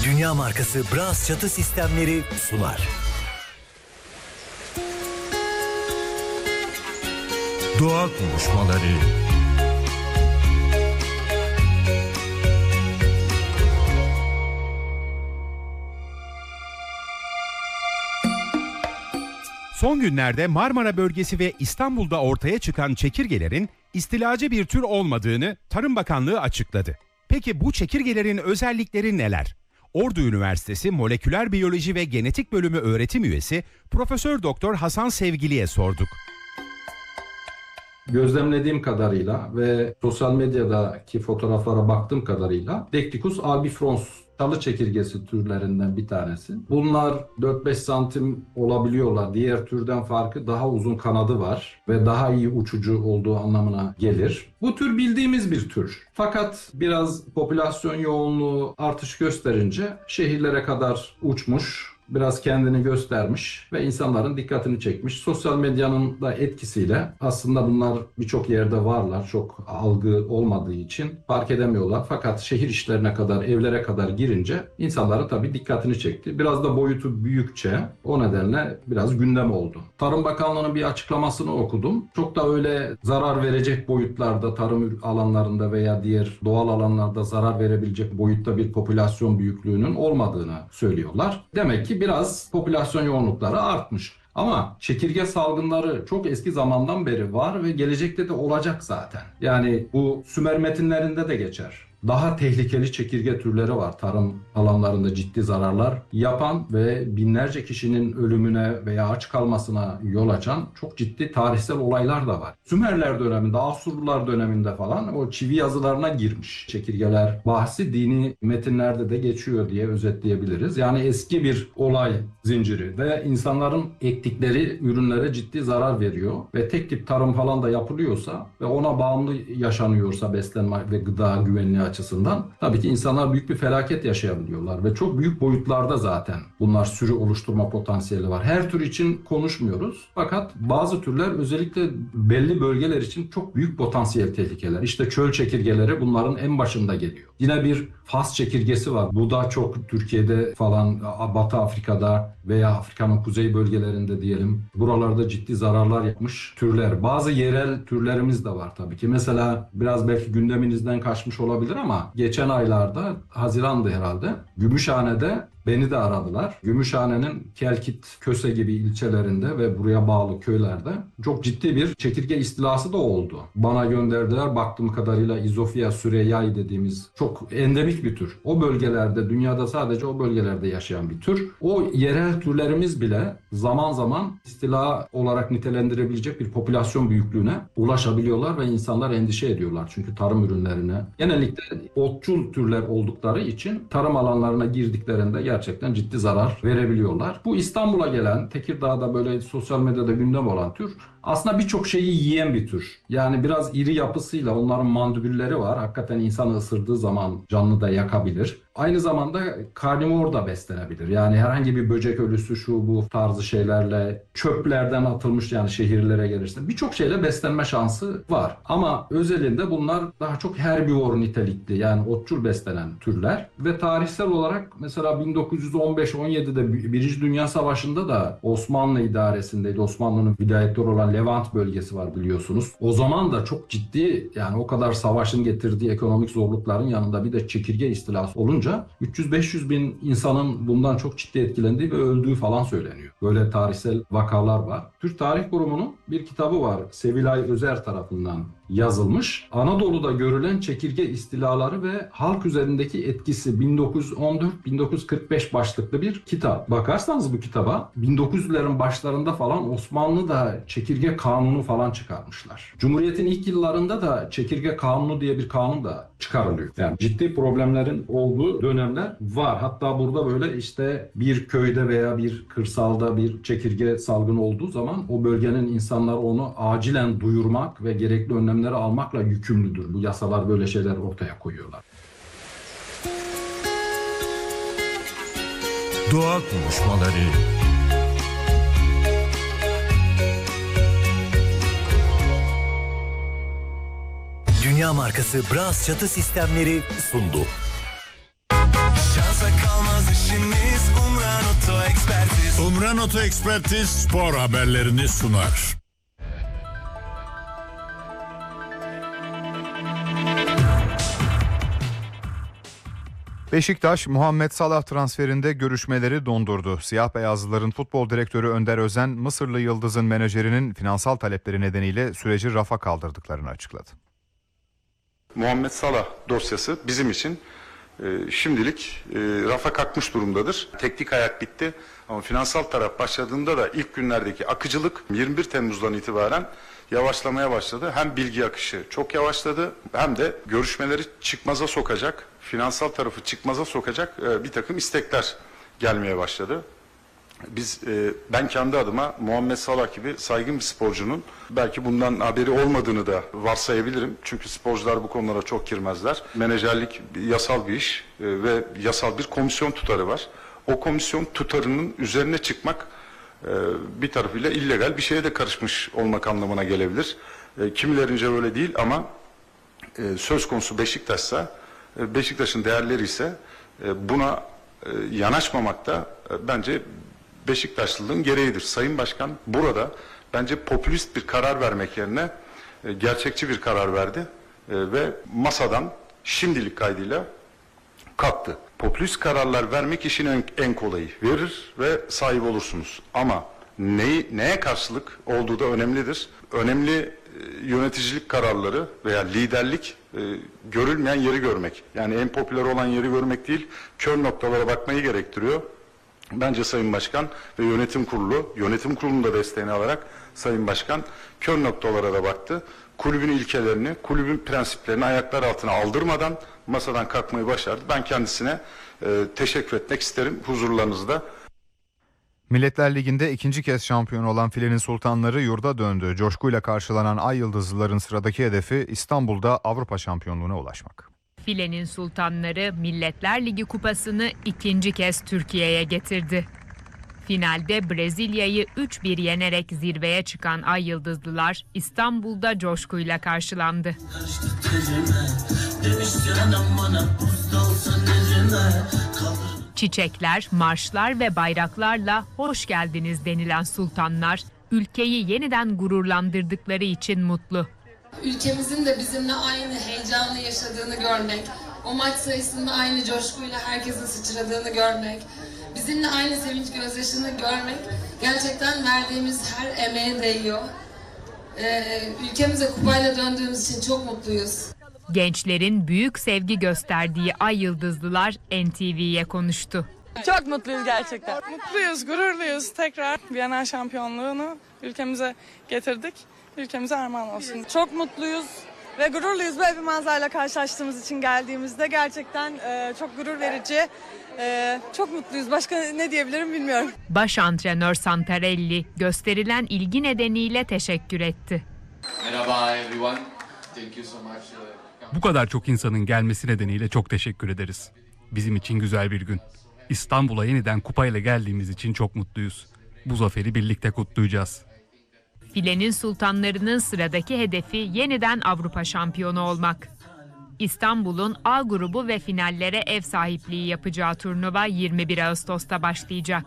Dünya markası Bras çatı sistemleri sunar. Doğa konuşmaları. Son günlerde Marmara bölgesi ve İstanbul'da ortaya çıkan çekirgelerin istilacı bir tür olmadığını Tarım Bakanlığı açıkladı. Peki bu çekirgelerin özellikleri neler? Ordu Üniversitesi Moleküler Biyoloji ve Genetik Bölümü öğretim üyesi Profesör Doktor Hasan Sevgili'ye sorduk. Gözlemlediğim kadarıyla ve sosyal medyadaki fotoğraflara baktığım kadarıyla Decticus albifrons çalı çekirgesi türlerinden bir tanesi. Bunlar 4-5 santim olabiliyorlar. Diğer türden farkı daha uzun kanadı var ve daha iyi uçucu olduğu anlamına gelir. Bu tür bildiğimiz bir tür. Fakat biraz popülasyon yoğunluğu artış gösterince şehirlere kadar uçmuş, biraz kendini göstermiş ve insanların dikkatini çekmiş. Sosyal medyanın da etkisiyle aslında bunlar birçok yerde varlar. Çok algı olmadığı için fark edemiyorlar. Fakat şehir işlerine kadar, evlere kadar girince insanların tabii dikkatini çekti. Biraz da boyutu büyükçe o nedenle biraz gündem oldu. Tarım Bakanlığı'nın bir açıklamasını okudum. Çok da öyle zarar verecek boyutlarda, tarım alanlarında veya diğer doğal alanlarda zarar verebilecek boyutta bir popülasyon büyüklüğünün olmadığını söylüyorlar. Demek ki biraz popülasyon yoğunlukları artmış. Ama çekirge salgınları çok eski zamandan beri var ve gelecekte de olacak zaten. Yani bu Sümer metinlerinde de geçer. Daha tehlikeli çekirge türleri var tarım alanlarında ciddi zararlar yapan ve binlerce kişinin ölümüne veya aç kalmasına yol açan çok ciddi tarihsel olaylar da var. Sümerler döneminde, Asurlular döneminde falan o çivi yazılarına girmiş çekirgeler bahsi dini metinlerde de geçiyor diye özetleyebiliriz. Yani eski bir olay zinciri ve insanların ektikleri ürünlere ciddi zarar veriyor ve tek tip tarım falan da yapılıyorsa ve ona bağımlı yaşanıyorsa beslenme ve gıda güvenliği açısından tabii ki insanlar büyük bir felaket yaşayabiliyorlar ve çok büyük boyutlarda zaten bunlar sürü oluşturma potansiyeli var. Her tür için konuşmuyoruz fakat bazı türler özellikle belli bölgeler için çok büyük potansiyel tehlikeler. İşte çöl çekirgeleri bunların en başında geliyor. Yine bir Fas çekirgesi var. Bu da çok Türkiye'de falan, Batı Afrika'da veya Afrika'nın kuzey bölgelerinde diyelim. Buralarda ciddi zararlar yapmış türler. Bazı yerel türlerimiz de var tabii ki. Mesela biraz belki gündeminizden kaçmış olabilir ama geçen aylarda, Haziran'dı herhalde, Gümüşhane'de beni de aradılar. Gümüşhane'nin Kelkit, Köse gibi ilçelerinde ve buraya bağlı köylerde çok ciddi bir çekirge istilası da oldu. Bana gönderdiler. Baktığım kadarıyla İzofia süreyai dediğimiz çok endemik bir tür. O bölgelerde, dünyada sadece o bölgelerde yaşayan bir tür. O yerel türlerimiz bile zaman zaman istila olarak nitelendirebilecek bir popülasyon büyüklüğüne ulaşabiliyorlar ve insanlar endişe ediyorlar. Çünkü tarım ürünlerine genellikle otçul türler oldukları için tarım alanlarına girdiklerinde gerçekten ciddi zarar verebiliyorlar. Bu İstanbul'a gelen, Tekirdağ'da böyle sosyal medyada gündem olan tür aslında birçok şeyi yiyen bir tür. Yani biraz iri yapısıyla onların mandibülleri var. Hakikaten insanı ısırdığı zaman canlı da yakabilir. Aynı zamanda karnivor da beslenebilir. Yani herhangi bir böcek ölüsü şu bu tarzı şeylerle, çöplerden atılmış yani şehirlere gelirse birçok şeyle beslenme şansı var. Ama özelinde bunlar daha çok herbivor nitelikli yani otçul beslenen türler ve tarihsel olarak mesela 1915-17'de Birinci Dünya Savaşı'nda da Osmanlı idaresindeydi. Osmanlı'nın vilayetleri olan Levant bölgesi var biliyorsunuz. O zaman da çok ciddi yani o kadar savaşın getirdiği ekonomik zorlukların yanında bir de çekirge istilası olunca 300-500 bin insanın bundan çok ciddi etkilendiği ve öldüğü falan söyleniyor. Böyle tarihsel vakalar var. Türk Tarih Kurumu'nun bir kitabı var. Sevilay Özer tarafından yazılmış. Anadolu'da görülen çekirge istilaları ve halk üzerindeki etkisi 1914-1945 başlıklı bir kitap. Bakarsanız bu kitaba 1900'lerin başlarında falan Osmanlı'da çekirge kanunu falan çıkarmışlar. Cumhuriyet'in ilk yıllarında da çekirge kanunu diye bir kanun da çıkarılıyor. Yani ciddi problemlerin olduğu dönemler var. Hatta burada böyle işte bir köyde veya bir kırsalda bir çekirge salgını olduğu zaman o bölgenin insanları onu acilen duyurmak ve gerekli önlemleri almakla yükümlüdür. Bu yasalar böyle şeyler ortaya koyuyorlar. Doğa konuşmaları. Dünya markası Bras çatı sistemleri sundu. Şansa kalmaz İşimiz Umran Oto Ekspertiz. Umran Oto Ekspertiz spor haberlerini sunar. Beşiktaş, Muhammed Salah transferinde görüşmeleri dondurdu. Siyah beyazlıların futbol direktörü Önder Özen, Mısırlı Yıldız'ın menajerinin finansal talepleri nedeniyle süreci rafa kaldırdıklarını açıkladı. Muhammed Salah dosyası bizim için şimdilik rafa kalkmış durumdadır. Teknik ayak bitti ama finansal taraf başladığında da ilk günlerdeki akıcılık 21 Temmuz'dan itibaren yavaşlamaya başladı. Hem bilgi akışı çok yavaşladı hem de görüşmeleri çıkmaza sokacak, finansal tarafı çıkmaza sokacak bir takım istekler gelmeye başladı. Ben kendi adıma Muhammed Salah gibi saygın bir sporcunun belki bundan haberi olmadığını da varsayabilirim. Çünkü sporcular bu konulara çok girmezler. Menajerlik yasal bir iş ve yasal bir komisyon tutarı var. O komisyon tutarının üzerine çıkmak bir tarafıyla illegal bir şeye de karışmış olmak anlamına gelebilir. Kimilerince öyle değil ama söz konusu Beşiktaş'sa, Beşiktaş'ın değerleri ise buna yanaşmamak da bence Beşiktaşlılığın gereğidir. Sayın Başkan burada bence popülist bir karar vermek yerine gerçekçi bir karar verdi ve masadan şimdilik kaydıyla kalktı. Popülist kararlar vermek işin en kolayı. Verir ve sahip olursunuz. Ama neye karşılık olduğu da önemlidir. Önemli yöneticilik kararları veya liderlik görülmeyen yeri görmek. Yani en popüler olan yeri görmek değil, kör noktalara bakmayı gerektiriyor. Bence Sayın Başkan ve yönetim kurulunun da desteğini alarak Sayın Başkan kör noktalara da baktı. Kulübün ilkelerini, kulübün prensiplerini ayaklar altına aldırmadan masadan kalkmayı başardı. Ben kendisine teşekkür etmek isterim huzurlarınızda. Milletler Ligi'nde ikinci kez şampiyon olan Filenin Sultanları yurda döndü. Coşkuyla karşılanan Ay Yıldızlıların sıradaki hedefi İstanbul'da Avrupa şampiyonluğuna ulaşmak. Filenin Sultanları Milletler Ligi kupasını ikinci kez Türkiye'ye getirdi. Finalde Brezilya'yı 3-1 yenerek zirveye çıkan Ay Yıldızlılar İstanbul'da coşkuyla karşılandı. Çiçekler, marşlar ve bayraklarla hoş geldiniz denilen sultanlar ülkeyi yeniden gururlandırdıkları için mutlu. Ülkemizin de bizimle aynı heyecanı yaşadığını görmek, o maç sayısında aynı coşkuyla herkesin sıçradığını görmek, bizimle aynı sevinç gözyaşını görmek gerçekten verdiğimiz her emeğe değiyor. Ülkemize kupayla döndüğümüz için çok mutluyuz. Gençlerin büyük sevgi gösterdiği Ay Yıldızlılar NTV'ye konuştu. Çok mutluyuz gerçekten. Mutluyuz, gururluyuz. Tekrar Viyana şampiyonluğunu ülkemize getirdik. Ülkemize armağan olsun. Çok mutluyuz ve gururluyuz. Böyle bir manzarayla karşılaştığımız için geldiğimizde gerçekten çok gurur verici. Çok mutluyuz. Başka ne diyebilirim bilmiyorum. Baş antrenör Santarelli gösterilen ilgi nedeniyle teşekkür etti. Merhaba everyone. Thank you so much. Bu kadar çok insanın gelmesi nedeniyle çok teşekkür ederiz. Bizim için güzel bir gün. İstanbul'a yeniden kupayla geldiğimiz için çok mutluyuz. Bu zaferi birlikte kutlayacağız. Filenin Sultanlarının sıradaki hedefi yeniden Avrupa şampiyonu olmak. İstanbul'un A grubu ve finallere ev sahipliği yapacağı turnuva 21 Ağustos'ta başlayacak.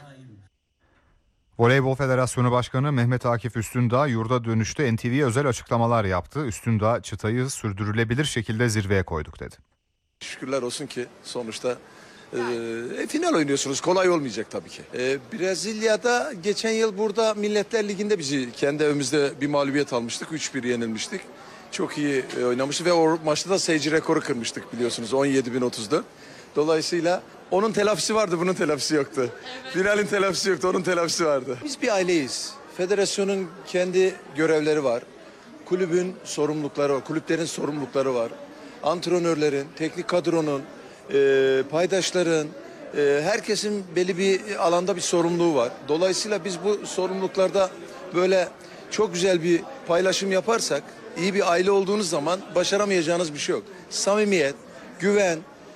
Voleybol Federasyonu Başkanı Mehmet Akif Üstündağ yurda dönüşte NTV'ye özel açıklamalar yaptı. Üstündağ çıtayı sürdürülebilir şekilde zirveye koyduk dedi. Şükürler olsun ki sonuçta final oynuyorsunuz. Kolay olmayacak tabii ki. Brezilya'da geçen yıl burada Milletler Ligi'nde bizi kendi evimizde bir mağlubiyet almıştık. 3-1 yenilmiştik. Çok iyi oynamıştık ve o maçta da seyirci rekoru kırmıştık biliyorsunuz. 17.034. Dolayısıyla onun telafisi vardı, bunun telafisi yoktu. Evet. Finalin telafisi yoktu, onun telafisi vardı. Biz bir aileyiz. Federasyonun kendi görevleri var. Kulübün sorumlulukları var, kulüplerin sorumlulukları var. Antrenörlerin, teknik kadronun, paydaşların, herkesin belli bir alanda bir sorumluluğu var. Dolayısıyla biz bu sorumluluklarda böyle çok güzel bir paylaşım yaparsak, iyi bir aile olduğunuz zaman başaramayacağınız bir şey yok. Samimiyet, güven,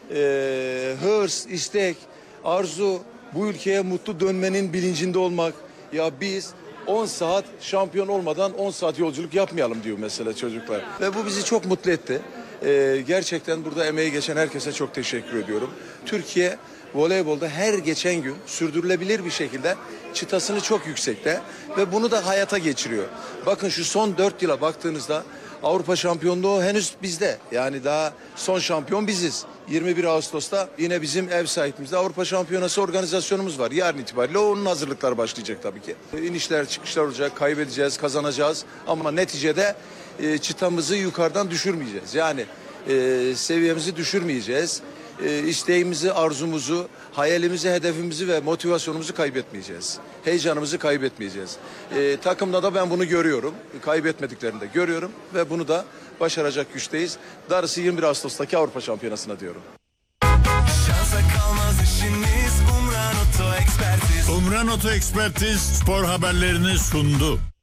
hırs, istek, arzu, bu ülkeye mutlu dönmenin bilincinde olmak. Ya biz 10 saat şampiyon olmadan 10 saat yolculuk yapmayalım diyor mesela çocuklar. Ve bu bizi çok mutlu etti. Gerçekten burada emeği geçen herkese çok teşekkür ediyorum. Türkiye voleybolda her geçen gün sürdürülebilir bir şekilde çıtasını çok yüksekte ve bunu da hayata geçiriyor. Bakın şu son 4 yıla baktığınızda Avrupa şampiyonluğu henüz bizde. Yani daha son şampiyon biziz. 21 Ağustos'ta yine bizim ev sahibimizde Avrupa Şampiyonası organizasyonumuz var. Yarın itibariyle onun hazırlıkları başlayacak tabii ki. İnişler çıkışlar olacak, kaybedeceğiz, kazanacağız ama neticede çıtamızı yukarıdan düşürmeyeceğiz. Yani seviyemizi düşürmeyeceğiz. İsteğimizi, arzumuzu, hayalimizi, hedefimizi ve motivasyonumuzu kaybetmeyeceğiz. Heyecanımızı kaybetmeyeceğiz. Takımda da ben bunu görüyorum. Kaybetmediklerini de görüyorum ve bunu da başaracak güçteyiz. Darısı 21 Ağustos'taki Avrupa Şampiyonası'na diyorum. Şansa kalmaz işiniz. Umran Oto Ekspertiz. Umran Oto Ekspertiz spor haberlerini sundu.